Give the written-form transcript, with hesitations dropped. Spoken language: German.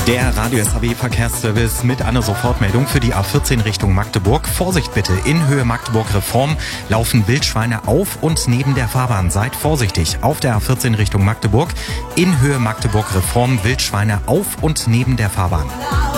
Der Radio SAW Verkehrsservice mit einer Sofortmeldung für die A14 Richtung Magdeburg. Vorsicht bitte, in Höhe Magdeburg Reform laufen Wildschweine auf und neben der Fahrbahn. Seid vorsichtig auf der A14 Richtung Magdeburg. In Höhe Magdeburg Reform Wildschweine auf und neben der Fahrbahn.